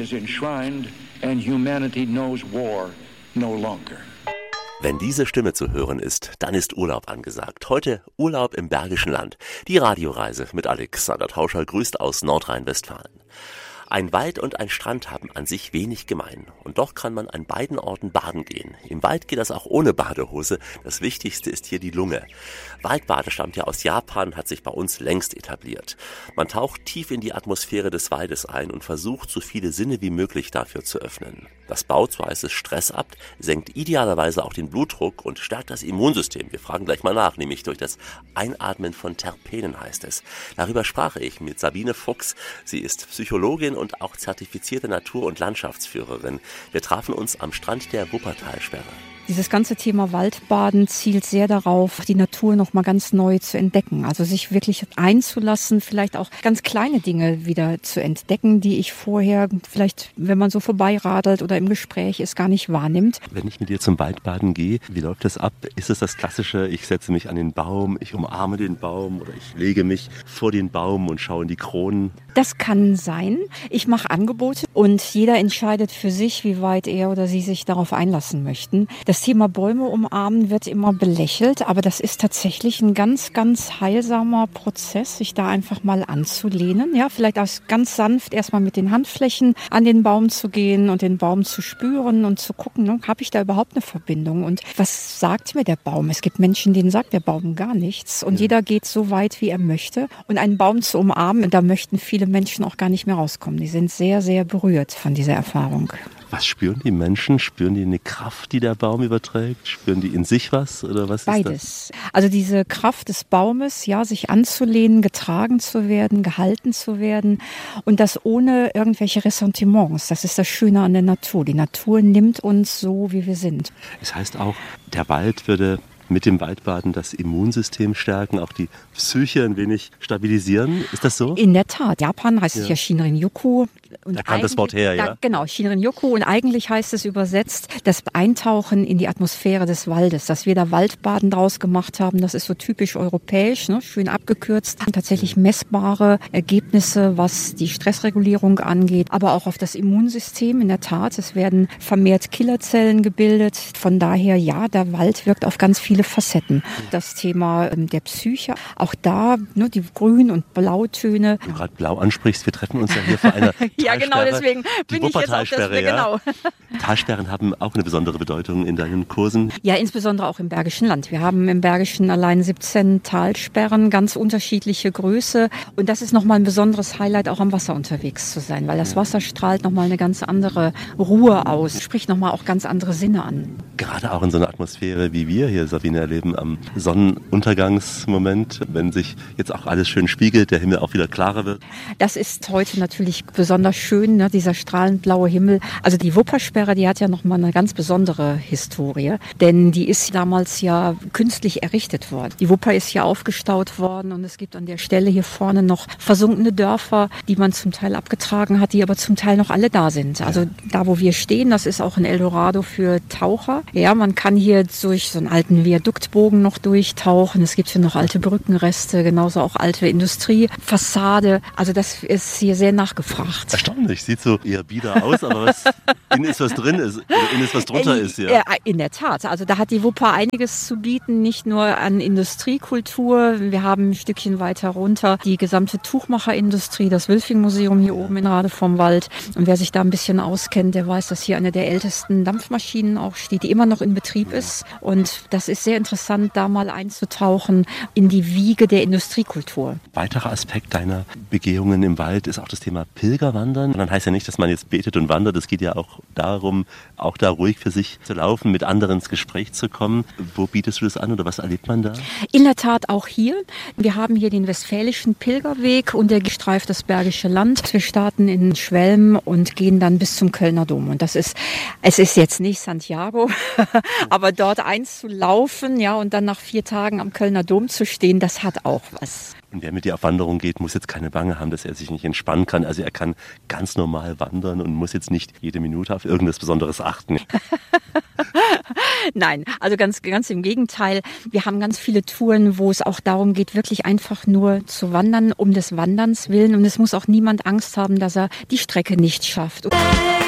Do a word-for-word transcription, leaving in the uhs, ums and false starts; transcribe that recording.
is enshrined and humanity knows war no longer. Wenn diese Stimme zu hören ist, dann ist Urlaub angesagt. Heute Urlaub im Bergischen Land. Die Radioreise mit Alexander Tauscher grüßt aus Nordrhein-Westfalen. Ein Wald und ein Strand haben an sich wenig gemein. Und doch kann man an beiden Orten baden gehen. Im Wald geht das auch ohne Badehose. Das Wichtigste ist hier die Lunge. Waldbade stammt ja aus Japan, hat sich bei uns längst etabliert. Man taucht tief in die Atmosphäre des Waldes ein und versucht, so viele Sinne wie möglich dafür zu öffnen. Das baut, so heißt es, Stress ab, senkt idealerweise auch den Blutdruck und stärkt das Immunsystem. Wir fragen gleich mal nach, nämlich durch das Einatmen von Terpenen heißt es. Darüber sprach ich mit Sabine Fuchs. Sie ist Psychologin und auch zertifizierte Natur- und Landschaftsführerin. Wir trafen uns am Strand der Wuppertalsperre. Dieses ganze Thema Waldbaden zielt sehr darauf, die Natur noch mal ganz neu zu entdecken. Also sich wirklich einzulassen, vielleicht auch ganz kleine Dinge wieder zu entdecken, die ich vorher vielleicht, wenn man so vorbeiradelt oder im Gespräch ist, gar nicht wahrnimmt. Wenn ich mit dir zum Waldbaden gehe, wie läuft das ab? Ist es das klassische, ich setze mich an den Baum, ich umarme den Baum oder ich lege mich vor den Baum und schaue in die Kronen? Das kann sein. Ich mache Angebote und jeder entscheidet für sich, wie weit er oder sie sich darauf einlassen möchten. Das Thema Bäume umarmen wird immer belächelt, aber das ist tatsächlich ein ganz, ganz heilsamer Prozess, sich da einfach mal anzulehnen. Ja, vielleicht auch ganz sanft erstmal mit den Handflächen an den Baum zu gehen und den Baum zu spüren und zu gucken, ne, habe ich da überhaupt eine Verbindung? Und was sagt mir der Baum? Es gibt Menschen, denen sagt der Baum gar nichts und ja. Jeder geht so weit, wie er möchte. Und einen Baum zu umarmen, da möchten viele Menschen auch gar nicht mehr rauskommen. Die sind sehr, sehr berührt von dieser Erfahrung. Was spüren die Menschen? Spüren die eine Kraft, die der Baum überträgt? Spüren die in sich was oder was ist das? Beides. Also diese Kraft des Baumes, ja, sich anzulehnen, getragen zu werden, gehalten zu werden und das ohne irgendwelche Ressentiments. Das ist das Schöne an der Natur. Die Natur nimmt uns so, wie wir sind. Es heißt auch, der Wald würde mit dem Waldbaden das Immunsystem stärken, auch die Psyche ein wenig stabilisieren. Ist das so? In der Tat. Japan heißt ja. es ja Shinrin-yoku. Da kam das Wort her, ja? Da, genau, Shinrin-yoku. Und eigentlich heißt es übersetzt das Eintauchen in die Atmosphäre des Waldes. Dass wir da Waldbaden draus gemacht haben, das ist so typisch europäisch, ne? Schön abgekürzt. Tatsächlich messbare Ergebnisse, was die Stressregulierung angeht, aber auch auf das Immunsystem. In der Tat, es werden vermehrt Killerzellen gebildet. Von daher, ja, der Wald wirkt auf ganz viele Facetten. Das Thema ähm, der Psyche, auch da, ne, die Grün- und Blautöne. Wenn du gerade blau ansprichst, wir treffen uns ja hier vor einer Ja, genau, deswegen die bin ich jetzt auf das, ja. genau. Talsperren haben auch eine besondere Bedeutung in deinen Kursen. Ja, insbesondere auch im Bergischen Land. Wir haben im Bergischen allein siebzehn Talsperren, ganz unterschiedliche Größe. Und das ist nochmal ein besonderes Highlight, auch am Wasser unterwegs zu sein, weil das Wasser strahlt nochmal eine ganz andere Ruhe aus, spricht nochmal auch ganz andere Sinne an. Gerade auch in so einer Atmosphäre, wie wir hier, Sabine, erleben am Sonnenuntergangsmoment, wenn sich jetzt auch alles schön spiegelt, der Himmel auch wieder klarer wird. Das ist heute natürlich besonders schön, ne, dieser strahlend blaue Himmel. Also die Wuppersperre, die hat ja nochmal eine ganz besondere Historie, denn die ist damals ja künstlich errichtet worden. Die Wupper ist ja aufgestaut worden und es gibt an der Stelle hier vorne noch versunkene Dörfer, die man zum Teil abgetragen hat, die aber zum Teil noch alle da sind. Also da, wo wir stehen, das ist auch ein Eldorado für Taucher. Ja, man kann hier durch so einen alten Viaduktbogen noch durchtauchen. Es gibt hier noch alte Brückenreste, genauso auch alte Industriefassade. Also das ist hier sehr nachgefragt. Erstaunlich, sieht so eher bieder aus, aber was, innen ist was drin ist, innen ist was drunter ist. Ja. In der Tat, also da hat die Wupper einiges zu bieten, nicht nur an Industriekultur. Wir haben ein Stückchen weiter runter die gesamte Tuchmacherindustrie, das Wülfing-Museum hier oben in Rade vom Wald. Und wer sich da ein bisschen auskennt, der weiß, dass hier eine der ältesten Dampfmaschinen auch steht, die immer noch in Betrieb ist. Und das ist sehr interessant, da mal einzutauchen in die Wiege der Industriekultur. Weiterer Aspekt deiner Begehungen im Wald ist auch das Thema Pilgerwandern. Und dann heißt ja nicht, dass man jetzt betet und wandert. Es geht ja auch darum, auch da ruhig für sich zu laufen, mit anderen ins Gespräch zu kommen. Wo bietest du das an oder was erlebt man da? In der Tat auch hier. Wir haben hier den Westfälischen Pilgerweg und der streift das Bergische Land. Wir starten in Schwelm und gehen dann bis zum Kölner Dom. Und das ist, es ist jetzt nicht Santiago, aber dort einzulaufen, ja, und dann nach vier Tagen am Kölner Dom zu stehen, das hat auch was. Und wer mit dir auf Wanderung geht, muss jetzt keine Bange haben, dass er sich nicht entspannen kann. Also er kann ganz normal wandern und muss jetzt nicht jede Minute auf irgendwas Besonderes achten. Nein, also ganz, ganz im Gegenteil. Wir haben ganz viele Touren, wo es auch darum geht, wirklich einfach nur zu wandern, um des Wanderns willen. Und es muss auch niemand Angst haben, dass er die Strecke nicht schafft.